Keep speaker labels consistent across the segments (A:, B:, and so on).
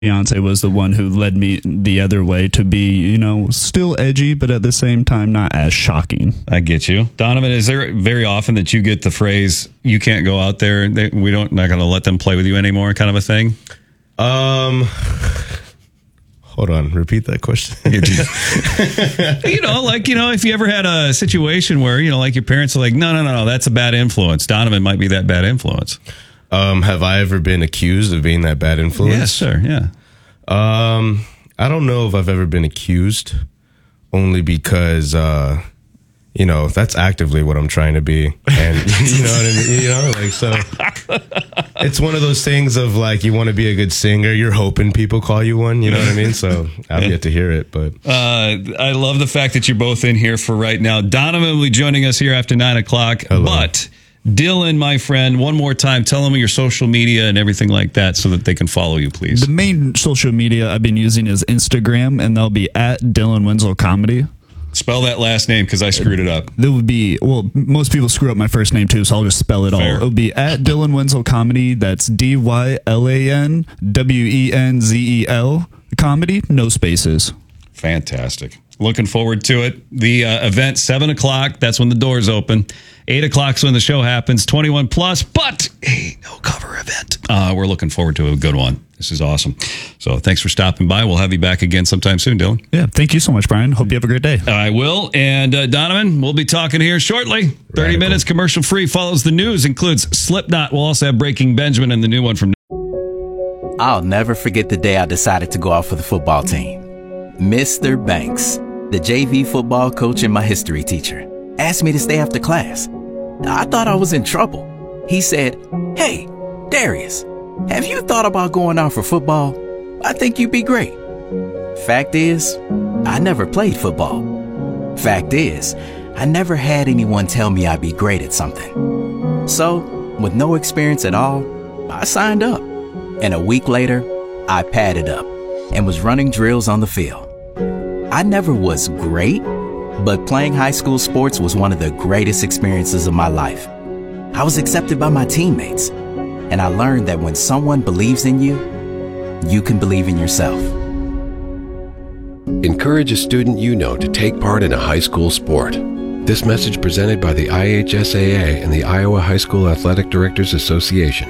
A: fiance was the one who led me the other way to be, still edgy, but at the same time not as shocking.
B: I get you. Donovan, is there very often that you get the phrase, you can't go out there, not going to let them play with you anymore kind of a thing?
C: Hold on, repeat that question.
B: If you ever had a situation where, like your parents are like, no, that's a bad influence. Donovan might be that bad influence.
C: Have I ever been accused of being that bad influence?
B: Yes, sir. Yeah.
C: I don't know if I've ever been accused, only because, that's actively what I'm trying to be. And you know what I mean? So it's one of those things of like, you want to be a good singer. You're hoping people call you one. You know what I mean? So I've yet to hear it, but
B: I love the fact that you're both in here for right now. Donovan will be joining us here after 9:00.
C: Hello.
B: But Dylan, my friend, one more time, tell them your social media and everything like that so that they can follow you, please.
A: The main social media I've been using is Instagram, and they'll be at Dylan Wenzel Comedy.
B: Spell that last name because I screwed it up.
A: There would be, most people screw up my first name too, so I'll just spell it all.
B: Fair.
A: It'll be at Dylan Wenzel Comedy. That's DYLANWENZEL Comedy, no spaces.
B: Fantastic. Looking forward to it. The event, 7:00. That's when the doors open. 8:00 is when the show happens. 21 plus, but a no cover event. We're looking forward to a good one. This is awesome. So thanks for stopping by. We'll have you back again sometime soon, Dylan.
A: Yeah, thank you so much, Brian. Hope you have a great day.
B: I will. And Donovan, we'll be talking here shortly. 30 minutes commercial free. Follows the news, includes Slipknot. We'll also have Breaking Benjamin and the new one from.
D: I'll never forget the day I decided to go out for the football team. Mr. Banks, the JV football coach and my history teacher, asked me to stay after class. I thought I was in trouble. He said, "Hey, Darius, have you thought about going out for football? I think you'd be great." Fact is, I never played football. Fact is, I never had anyone tell me I'd be great at something. So, with no experience at all, I signed up. And a week later, I padded up and was running drills on the field. I never was great, but playing high school sports was one of the greatest experiences of my life. I was accepted by my teammates, and I learned that when someone believes in you, you can believe in yourself.
E: Encourage a student you know to take part in a high school sport. This message presented by the IHSAA and the Iowa High School Athletic Directors Association.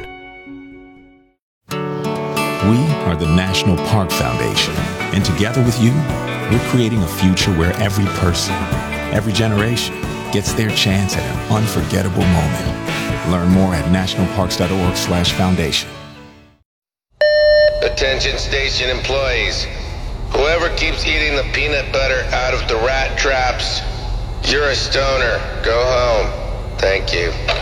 F: We are the National Park Foundation, and together with you, we're creating a future where every person, every generation, gets their chance at an unforgettable moment. Learn more at nationalparks.org/foundation.
G: Attention station employees. Whoever keeps eating the peanut butter out of the rat traps, you're a stoner. Go home. Thank you.